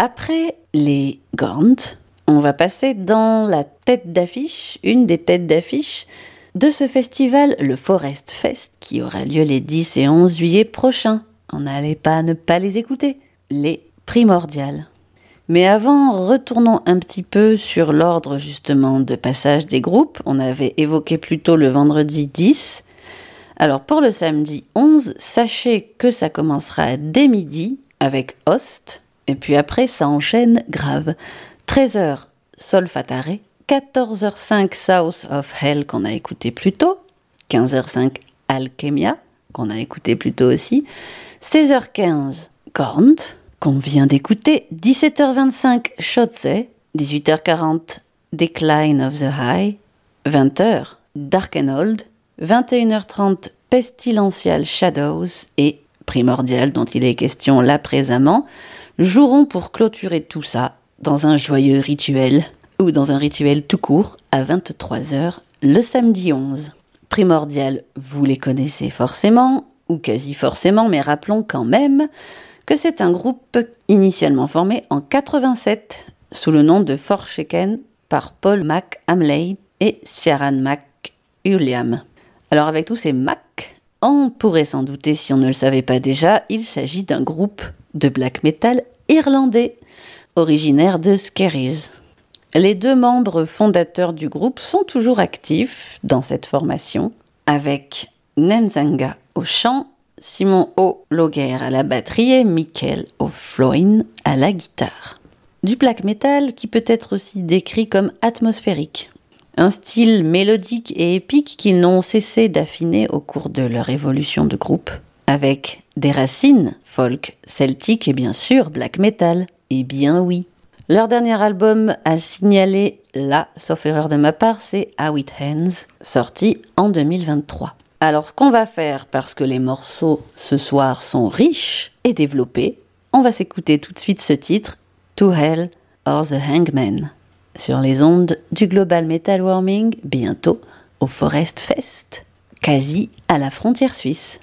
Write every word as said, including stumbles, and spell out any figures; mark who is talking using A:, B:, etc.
A: Après les Gaunt, on va passer dans la tête d'affiche, une des têtes d'affiche de ce festival, le Forest Fest, qui aura lieu les dix et onze juillet prochains. On n'allait pas ne pas les écouter, les Primordial. Mais avant, retournons un petit peu sur l'ordre justement de passage des groupes. On avait évoqué plutôt le vendredi dix. Alors pour le samedi onze, sachez que ça commencera dès midi avec Host, et puis après ça enchaîne grave. treize heures, Solfatare, quatorze heures cinq, South of Hell qu'on a écouté plus tôt, quinze heures cinq, Alchemia qu'on a écouté plus tôt aussi, seize heures quinze, Korn qu'on vient d'écouter, dix-sept heures vingt-cinq, Shotze, dix-huit heures quarante, Decline of the High, vingt heures, Dark and Old, vingt et une heures trente, Pestilential Shadows et Primordial, dont il est question là présentement, joueront pour clôturer tout ça dans un joyeux rituel, ou dans un rituel tout court, à vingt-trois heures, le samedi onze. Primordial, vous les connaissez forcément, ou quasi forcément, mais rappelons quand même que c'est un groupe initialement formé en quatre-vingt-sept, sous le nom de Forshaken, par Paul McHamley et Ciaran McUlliam. Alors avec tous ces Mac, on pourrait s'en douter si on ne le savait pas déjà, il s'agit d'un groupe de black metal irlandais, originaire de Skerries. Les deux membres fondateurs du groupe sont toujours actifs dans cette formation, avec Nemzanga au chant, Simon O'Lougher à la batterie et Michael O'Floin à la guitare. Du black metal qui peut être aussi décrit comme atmosphérique. Un style mélodique et épique qu'ils n'ont cessé d'affiner au cours de leur évolution de groupe, avec des racines folk, celtique et bien sûr black metal. Eh bien oui. Leur dernier album à signaler, là, sauf erreur de ma part, c'est How It Ends, sorti en deux mille vingt-trois. Alors ce qu'on va faire, parce que les morceaux ce soir sont riches et développés, on va s'écouter tout de suite ce titre, To Hell or the Hangman, sur les ondes du Global Metal Warming, bientôt au Forest Fest, quasi à la frontière suisse.